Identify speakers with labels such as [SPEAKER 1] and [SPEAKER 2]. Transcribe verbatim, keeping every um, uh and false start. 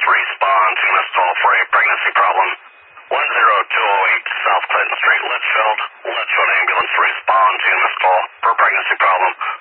[SPEAKER 1] respond to missed call for a pregnancy problem. one zero two zero eight South Clinton Street, Litchfield. Litchfield ambulance respond to missed call for a pregnancy problem.